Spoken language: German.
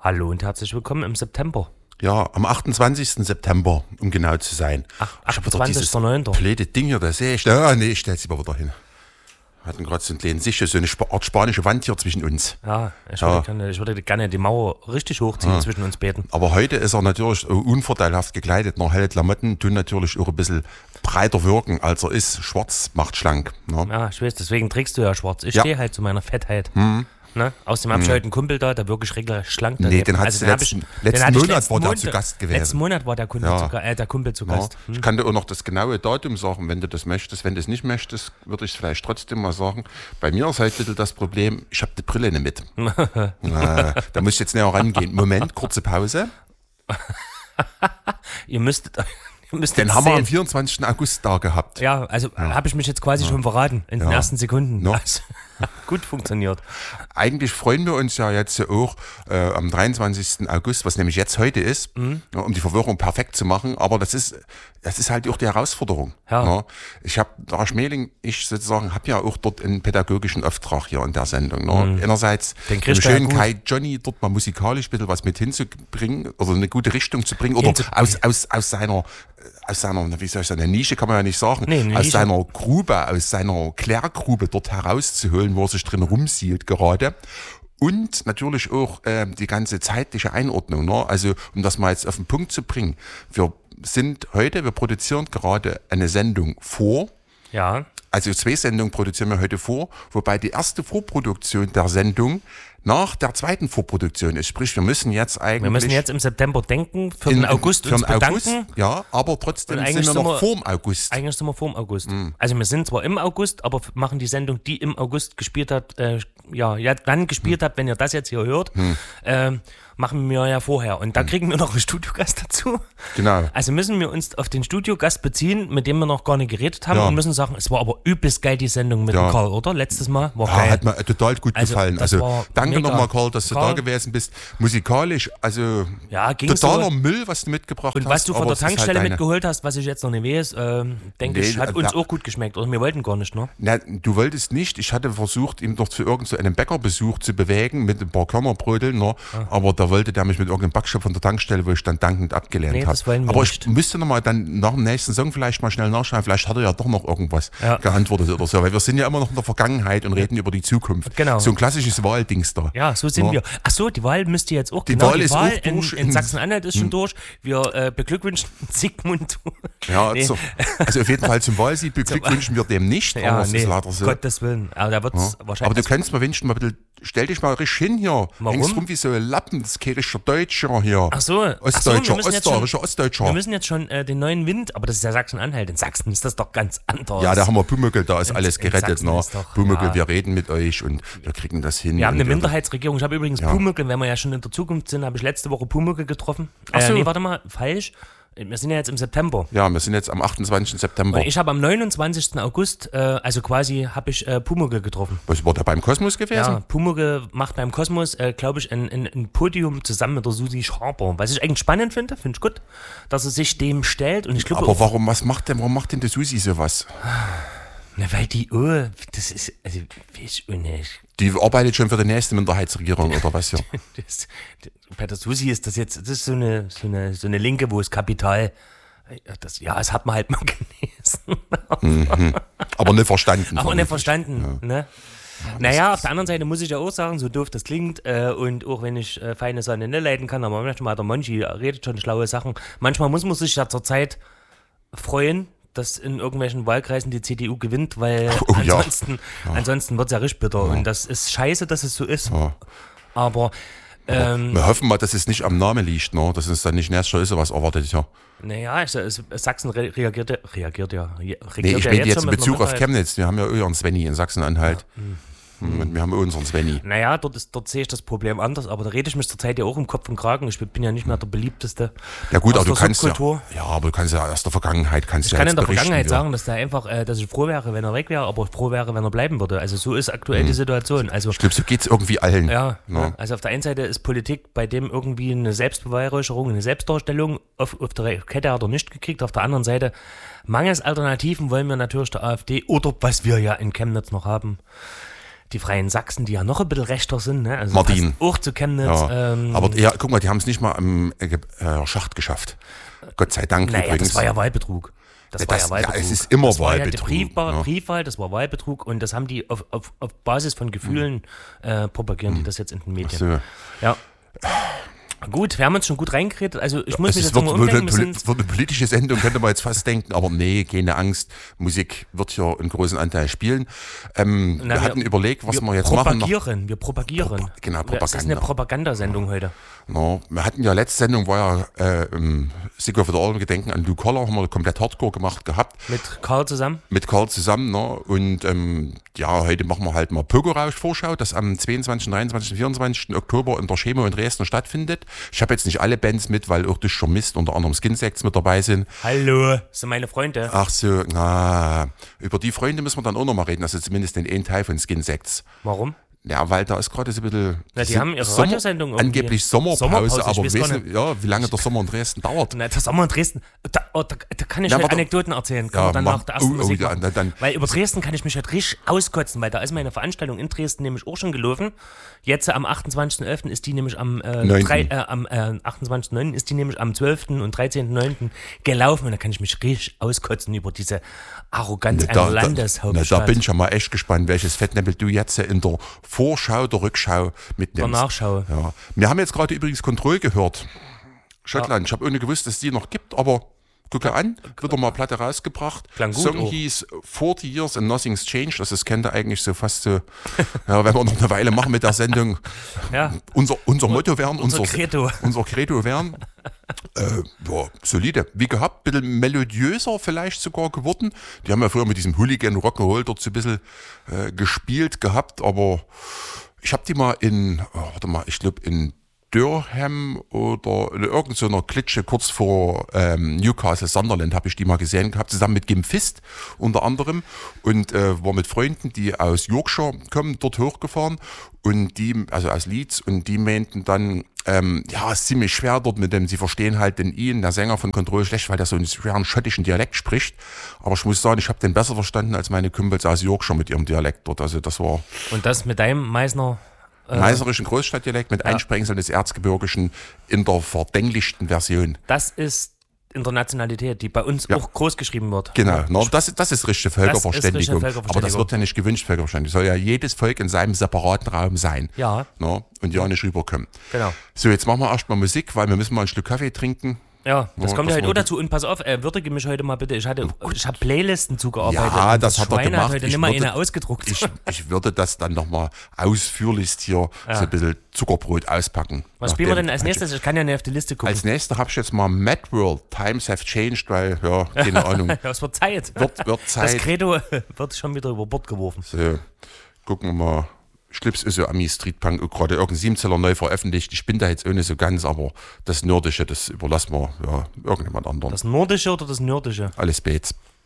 Hallo und herzlich willkommen im September. Ja, am 28. September, um genau zu sein. 28.09. blöde Ding hier, das sehe ich. Ich stell's lieber wieder hin. Wir hatten gerade so einen kleinen Sicher, so eine Art spanische Wand hier zwischen uns. Ja, ich würde gerne die Mauer richtig hochziehen zwischen uns beiden. Aber heute ist er natürlich unvorteilhaft gekleidet. Noch helle Klamotten tun natürlich auch ein bisschen breiter wirken, als er ist. Schwarz macht schlank. Ne? Ja, ich weiß, deswegen trägst du ja schwarz. Ich stehe halt zu meiner Fettheit. Ne? Außerdem habe ich heute einen Kumpel da, der wirklich regelrecht schlank daneben. Nee, den hast du letzten Monat war der zu Gast gewesen. Letzten Monat war der Kumpel zu Gast. Ich kann dir auch noch das genaue Datum sagen, wenn du das möchtest. Wenn du es nicht möchtest, würde ich es vielleicht trotzdem mal sagen. Bei mir ist halt bitte das Problem, ich habe die Brille nicht mit. Da muss ich jetzt näher rangehen. Moment, kurze Pause. Ihr müsstet Den haben wir am 24. August da gehabt. Ja, also habe ich mich jetzt quasi schon verraten in den ersten Sekunden. No. Also, gut funktioniert. Eigentlich freuen wir uns ja jetzt auch am 23. August, was nämlich jetzt heute ist, um die Verwirrung perfekt zu machen. Aber das ist halt auch die Herausforderung. Ja. Ne? Ich sozusagen habe ja auch dort einen pädagogischen Auftrag hier in der Sendung. Ne? Einerseits den schönen Kai Johnny dort mal musikalisch ein bisschen was mit hinzubringen, oder eine gute Richtung zu bringen, oder aus seiner, wie soll ich sagen, eine Nische kann man ja nicht sagen, aus seiner Grube, aus seiner Klärgrube dort herauszuholen, wo er sich drin rumsieht gerade. Und natürlich auch die ganze zeitliche Einordnung. Ne? Also, um das mal jetzt auf den Punkt zu bringen. Wir produzieren gerade eine Sendung vor. Ja. Also 2 Sendungen produzieren wir heute vor, wobei die erste Vorproduktion der Sendung nach der zweiten Vorproduktion ist. Sprich, wir müssen jetzt im September denken, für den August uns bedanken. Ja, aber trotzdem sind wir noch vorm August. Eigentlich sind wir vorm August. Also wir sind zwar im August, aber machen die Sendung, die im August gespielt hat, dann gespielt hat, wenn ihr das jetzt hier hört, machen wir ja vorher. Und da kriegen wir noch einen Studiogast dazu. Genau. Also müssen wir uns auf den Studiogast beziehen, mit dem wir noch gar nicht geredet haben und müssen sagen, es war aber übelst geil, die Sendung mit dem Karl, oder? Letztes Mal war geil. Hat mir total gut gefallen. Also danke nochmal, Karl, dass du da gewesen bist. Musikalisch, also totaler Müll, was du mitgebracht hast. Und was du von der Tankstelle mitgeholt hast, was ich jetzt noch nicht weiß, denke ich, hat uns auch gut geschmeckt. Oder wir wollten gar nicht, ne? Na, du wolltest nicht. Ich hatte versucht, ihn doch zu irgendeinem Bäckerbesuch zu bewegen mit ein paar Körnerbröteln, ne? Aber da wollte der mich mit irgendeinem Backshop von der Tankstelle, wo ich dann dankend abgelehnt habe. Aber ich müsste nochmal dann nach dem nächsten Song vielleicht mal schnell nachschauen, vielleicht hat er ja doch noch irgendwas geantwortet oder so, weil wir sind ja immer noch in der Vergangenheit und reden über die Zukunft. Genau. So ein klassisches Wahldings da. Ja, so sind wir. Achso, die Wahl müsste jetzt auch, die Wahl ist auch durch. In Sachsen-Anhalt ist schon durch. Wir beglückwünschen Sigmund. Ja, also auf jeden Fall zum Wahlsieg beglückwünschen wir dem nicht, aber es ist leider so. Gottes Willen. Aber da wird's wahrscheinlich. Aber du kannst mir wünschen, mal bitte, stell dich mal richtig hin hier. Warum? Hängst rum wie so ein Lappen, das kerischer Deutscher hier. Ostdeutscher. Ostdeutscher. Wir müssen jetzt schon den neuen Wind, aber das ist ja Sachsen-Anhalt. In Sachsen ist das doch ganz anders. Ja, da haben wir Pumuckl, da ist alles gerettet. Ne? Pumuckl, wir reden mit euch und wir kriegen das hin. Wir haben eine Minderheitsregierung. Ich habe übrigens Pumuckl, wenn wir ja schon in der Zukunft sind, habe ich letzte Woche Pumuckl getroffen. Nee, warte mal, falsch. Wir sind ja jetzt im September. Ja, wir sind jetzt am 28. September. Und ich habe am 29. August, also quasi, habe ich Pumuckl getroffen. Was war der beim Kosmos gewesen? Ja, Pumuckl macht beim Kosmos, glaube ich, ein Podium zusammen mit der Susi Schaber. Was ich eigentlich spannend finde ich gut, dass er sich dem stellt. Und ich glaube, aber warum macht denn die Susi sowas? Na, weil das ist, also, weiß ich nicht. Die arbeitet schon für die nächste Minderheitsregierung oder was ja? Bei der Susi ist das ist so eine Linke, wo es Kapital, das hat man halt mal gelesen. Aber nicht verstanden. Aber nicht verstanden, ne? Naja, auf der anderen Seite muss ich ja auch sagen, so doof das klingt, und auch wenn ich feine Sonne nicht leiden kann, aber manchmal der Monchi redet schon schlaue Sachen. Manchmal muss man sich ja zur Zeit freuen, dass in irgendwelchen Wahlkreisen die CDU gewinnt, weil ansonsten wird es ja richtig bitter. Ja. Und das ist scheiße, dass es so ist. Ja. Aber wir hoffen mal, dass es nicht am Namen liegt, ne? Dass es dann nicht nächstes Jahr ist, was erwartet ja. Naja, Sachsen reagiert ja. Nee, ich meine jetzt in Bezug auf Chemnitz. Wir haben ja ihren Svenny in Sachsen-Anhalt. Ja. Und wir haben unseren Svenny. Naja, dort sehe ich das Problem anders, aber da rede ich mich zurzeit ja auch im Kopf und Kragen. Ich bin ja nicht mehr der beliebteste. Ja gut, aber du kannst aber du kannst ja aus der Vergangenheit ich kann in der Vergangenheit sagen, dass dass ich froh wäre, wenn er weg wäre, aber froh wäre, wenn er bleiben würde. Also so ist aktuell die Situation. Also ich glaube, so geht es irgendwie allen. Ja, also auf der einen Seite ist Politik bei dem irgendwie eine Selbstbeweihräucherung, eine Selbstdarstellung. Auf der Kette hat er nicht gekriegt. Auf der anderen Seite mangels Alternativen wollen wir natürlich der AfD oder was wir ja in Chemnitz noch haben, die Freien Sachsen, die ja noch ein bisschen rechter sind, ne? Also Martin. Auch zu Chemnitz. Ja. Aber guck mal, die haben es nicht mal am Schacht geschafft. Gott sei Dank naja, übrigens. Das war ja Wahlbetrug. Das war ja Wahlbetrug. Ja, es ist immer das Wahlbetrug. War ja die Briefwahl, das war Wahlbetrug und das haben die auf Basis von Gefühlen propagieren die das jetzt in den Medien. So. Ja. Gut, wir haben uns schon gut reingeredet. Also ich muss mich jetzt wird, mal umdenken. wird eine politische Sendung, könnte man jetzt fast denken, aber nee, keine Angst. Musik wird hier einen großen Anteil spielen. Wir hatten überlegt, was wir jetzt machen. Wir propagieren. Genau, Propaganda. Das ist eine Propagandasendung heute. No, wir hatten ja letzte Sendung, war ja Sigur für All Gedenken an Lou Koller, haben wir komplett Hardcore gemacht gehabt. Mit Karl zusammen? Mit Karl zusammen, ne? Und heute machen wir halt mal Pokerausch-Vorschau, das am 22., 23., 24. Oktober in der Chemo in Dresden stattfindet. Ich habe jetzt nicht alle Bands mit, weil auch durch Mist, unter anderem Skinsex mit dabei sind. Hallo, das sind meine Freunde. Ach so, über die Freunde müssen wir dann auch noch mal reden, also zumindest den einen Teil von Skinsex. Warum? Ja, weil da ist gerade so ein bisschen. Na, die haben ihre Radiosendung irgendwie. Angeblich Sommerpause, aber wir wissen wie lange der Sommer in Dresden dauert. Na, der Sommer in Dresden, da kann ich Anekdoten erzählen. Kann man dann nach der ersten Musik machen. Weil über Dresden kann ich mich halt richtig auskotzen, weil da ist meine Veranstaltung in Dresden nämlich auch schon gelaufen. Jetzt am 28.11. ist die nämlich am 28.09. ist die nämlich am 12. und 13.09. gelaufen und da kann ich mich richtig auskotzen über diese Arroganz einer Landeshauptstadt. Da bin ich ja mal echt gespannt, welches Fettnäppel du jetzt in der Vorschau, der Rückschau mitnimmst. Der Nachschau. Ja. Wir haben jetzt gerade übrigens Kontroll gehört. Schottland. Ja. Ich habe ohne gewusst, dass es die noch gibt, aber gucke an, wieder mal Platte rausgebracht. Song auch. Hieß 40 Years and Nothing's Changed. Das kennt ihr eigentlich so fast so, ja, wenn wir noch eine Weile machen mit der Sendung. Ja. Unser Motto wären, unser Credo wären. Solide. Wie gehabt, ein bisschen melodiöser vielleicht sogar geworden. Die haben ja früher mit diesem Hooligan Rock'n'Roll dort so ein bisschen gespielt gehabt, aber ich habe die mal in Durham oder in irgendeiner Klitsche kurz vor Newcastle, Sunderland, habe ich die mal gesehen gehabt, zusammen mit Gim Fist unter anderem und war mit Freunden, die aus Yorkshire kommen, dort hochgefahren und die, also aus Leeds, und die meinten dann, es ist ziemlich schwer dort mit dem, sie verstehen halt den Ian, der Sänger von Control, schlecht, weil der so einen schweren schottischen Dialekt spricht, aber ich muss sagen, ich habe den besser verstanden als meine Kumpels aus Yorkshire mit ihrem Dialekt dort, also das war... Und das mit deinem meißnerischen Großstadtdialekt mit Einsprengseln des Erzgebirgischen in der verdenglichten Version. Das ist Internationalität, die bei uns auch groß geschrieben wird. Genau, das ist richtige Völkerverständigung. Aber das wird ja nicht gewünscht, Völkerverständigung. Soll ja jedes Volk in seinem separaten Raum sein. Ja. Und ja nicht rüberkommen. Genau. So, jetzt machen wir erstmal Musik, weil wir müssen mal einen Schluck Kaffee trinken. Ja, das kommt ja heute auch dazu. Und pass auf, würdige mich heute mal bitte. Ich habe Playlisten zugearbeitet. Ja, das hat er gemacht. Hat heute nicht mal eine ausgedruckt. Ich würde das dann nochmal ausführlichst hier so ein bisschen Zuckerbrot auspacken. Was spielen wir denn als nächstes? Ich kann ja nicht auf die Liste gucken. Als nächstes habe ich jetzt mal Mad World, Times Have Changed, weil, keine Ahnung. Ja, es wird Zeit. Wird Zeit. Das Credo wird schon wieder über Bord geworfen. So, gucken wir mal. Schlips ist ja Ami Street Punk, gerade irgendein 7-Zeller neu veröffentlicht. Ich bin da jetzt ohne so ganz, aber das Nordische, das überlassen wir irgendjemand anderem. Das Nordische oder das Nordische? Alles Bates.